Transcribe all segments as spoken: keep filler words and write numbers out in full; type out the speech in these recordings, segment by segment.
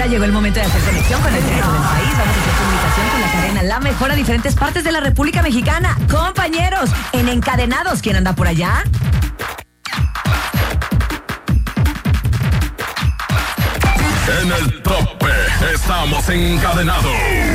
ahora llegó el momento de hacer conexión con el centro del país. Vamos a hacer comunicación con la cadena La Mejor a diferentes partes de la República Mexicana. Compañeros, en Encadenados, ¿quién anda por allá? En el tope, estamos encadenados.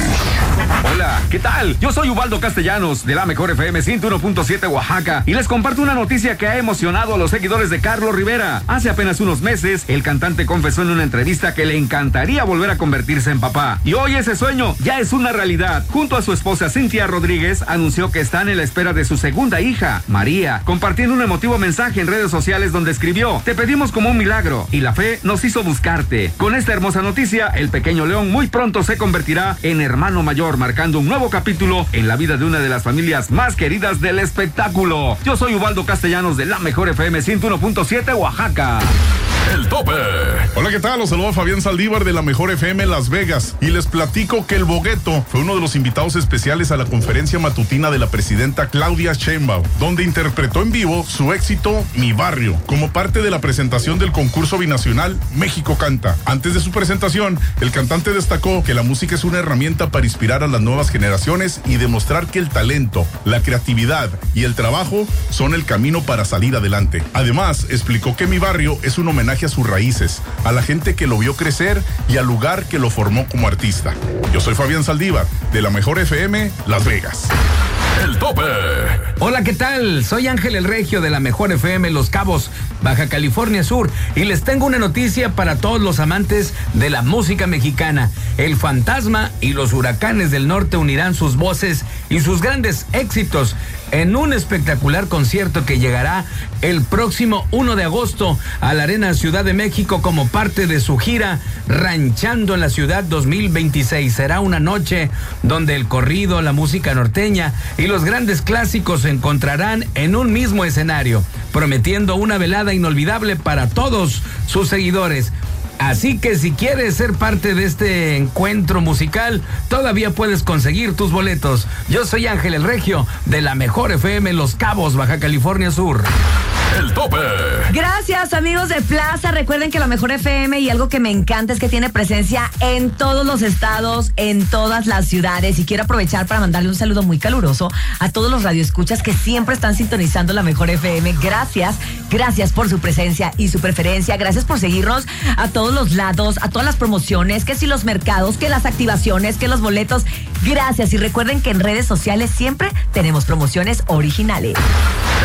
Hola, ¿qué tal? Yo soy Ubaldo Castellanos de La Mejor F M ciento uno punto siete Oaxaca y les comparto una noticia que ha emocionado a los seguidores de Carlos Rivera. Hace apenas unos meses, el cantante confesó en una entrevista que le encantaría volver a convertirse en papá. Y hoy ese sueño ya es una realidad. Junto a su esposa Cintia Rodríguez, anunció que están en la espera de su segunda hija, María, compartiendo un emotivo mensaje en redes sociales donde escribió: te pedimos como un milagro y la fe nos hizo buscarte. Con esta hermosa noticia, el pequeño León muy pronto se convertirá en hermano mayor, marcando un nuevo capítulo en la vida de una de las familias más queridas del espectáculo. Yo soy Ubaldo Castellanos de La Mejor F M ciento uno punto siete Oaxaca. El tope. Hola, ¿qué tal? Los saludo a Fabián Saldívar de La Mejor F M Las Vegas y les platico que el Bogueto fue uno de los invitados especiales a la conferencia matutina de la presidenta Claudia Sheinbaum, donde interpretó en vivo su éxito Mi Barrio, como parte de la presentación del concurso binacional México Canta. Antes de su presentación, el cantante destacó que la música es una herramienta para inspirar a las nuevas generaciones y demostrar que el talento, la creatividad y el trabajo son el camino para salir adelante. Además, explicó que Mi Barrio es un homenaje a sus raíces, a la gente que lo vio crecer y al lugar que lo formó como artista. Yo soy Fabián Saldívar de La Mejor F M Las Vegas. El tope. Hola, ¿qué tal? Soy Ángel el Regio de La Mejor F M Los Cabos, Baja California Sur, y les tengo una noticia para todos los amantes de la música mexicana. El Fantasma y los Huracanes del Norte unirán sus voces y sus grandes éxitos en un espectacular concierto que llegará el próximo uno de agosto a la Arena Ciudad de México como parte de su gira Ranchando en la Ciudad dos mil veintiséis. Será una noche donde el corrido, la música norteña y los grandes clásicos se encontrarán en un mismo escenario, prometiendo una velada inolvidable para todos sus seguidores. Así que si quieres ser parte de este encuentro musical, todavía puedes conseguir tus boletos. Yo soy Ángel el Regio de La Mejor F M Los Cabos, Baja California Sur. El tope. Gracias, amigos de Plaza. Recuerden que La Mejor F M, y algo que me encanta, es que tiene presencia en todos los estados, en todas las ciudades. Y quiero aprovechar para mandarle un saludo muy caluroso a todos los radioescuchas que siempre están sintonizando La Mejor F M. Gracias, gracias por su presencia y su preferencia. Gracias por seguirnos a todos los lados, a todas las promociones, que si los mercados, que las activaciones, que los boletos. Gracias, y recuerden que en redes sociales siempre tenemos promociones originales.